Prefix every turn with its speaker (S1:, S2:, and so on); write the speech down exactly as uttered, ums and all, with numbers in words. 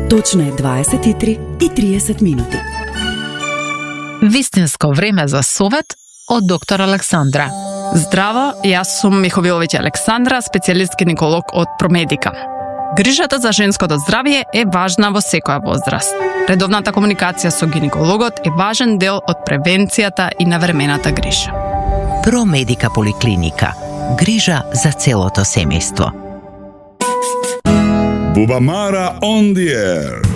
S1: Точно е дваесет и три и триесет минути.
S2: Вистинско време за совет од доктор Александра.
S3: Здраво, јас сум Миховиловиќ Александра, специјалист гинеколог од Промедика. Грижата за женското здравје е важна во секоја возраст. Редовната комуникација со гинекологот е важен дел од превенцијата и навремената грижа.
S4: Промедика поликлиника. Грижа за целото семејство.
S5: Bubamara on the air.